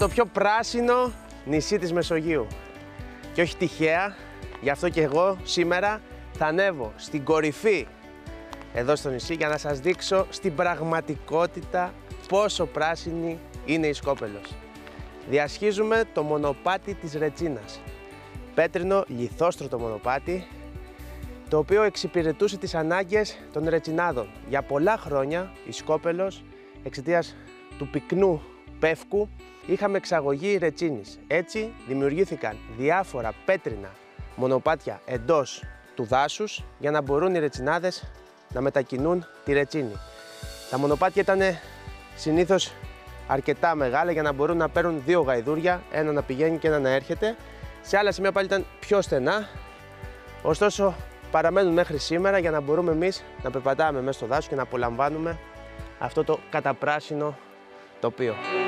το πιο πράσινο νησί της Μεσογείου. Και όχι τυχαία, γι' αυτό και εγώ σήμερα θα ανέβω στην κορυφή εδώ στο νησί για να σας δείξω στην πραγματικότητα πόσο πράσινη είναι η Σκόπελος. Διασχίζουμε το μονοπάτι της Ρετσίνας. Πέτρινο, λιθόστρωτο μονοπάτι, το οποίο εξυπηρετούσε τις ανάγκες των Ρετσινάδων. Για πολλά χρόνια η Σκόπελος, εξαιτίας του πυκνού πεύκου, είχαμε εξαγωγή ρετσίνης. Έτσι δημιουργήθηκαν διάφορα πέτρινα μονοπάτια εντός του δάσους για να μπορούν οι ρετσινάδες να μετακινούν τη ρετσίνη. Τα μονοπάτια ήταν συνήθως αρκετά μεγάλα για να μπορούν να παίρνουν δύο γαϊδούρια, ένα να πηγαίνει και ένα να έρχεται. Σε άλλα σημεία πάλι ήταν πιο στενά, ωστόσο παραμένουν μέχρι σήμερα για να μπορούμε εμείς να περπατάμε μέσα στο δάσος και να απολαμβάνουμε αυτό το καταπράσινο τοπίο.